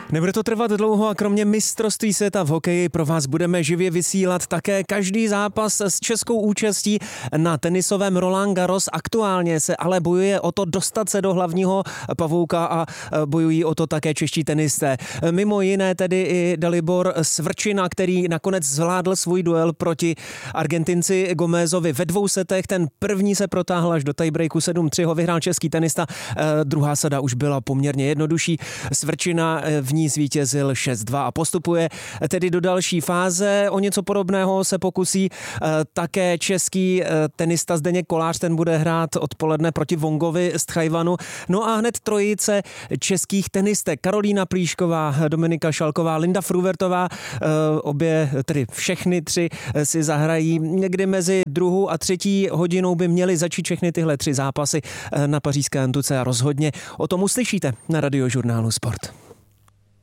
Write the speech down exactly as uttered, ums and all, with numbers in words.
Nebude to trvat dlouho a kromě mistrovství světa v hokeji pro vás budeme živě vysílat také každý zápas s českou účastí na tenisovém Roland Garros. Aktuálně se ale bojuje o to dostat se do hlavního pavouka a bojují o to také čeští tenisté. Mimo jiné tedy i Dalibor Svrčina, který nakonec zvládl svůj duel proti Argentinci Gomézovi ve dvou setech. Ten první se protáhl až do tiebreaku sedm tři, ho vyhrál český tenista. Druhá sada už byla poměrně jednodušší. Svrčina v ní zvítězil šest dva a postupuje tedy do další fáze. O něco podobného se pokusí také český tenista Zdeněk Kolář, ten bude hrát odpoledne proti Vongovi z Tchajvanu. No a hned trojice českých tenistek: Karolína Plíšková, Dominika Šalková, Linda Fruvertová. Obě, tedy všechny tři, si zahrají někdy mezi druhou a třetí hodinou by měly začít všechny tyhle tři zápasy na pařížské Antuce a rozhodně o tom uslyšíte na Radiožurnálu Sport.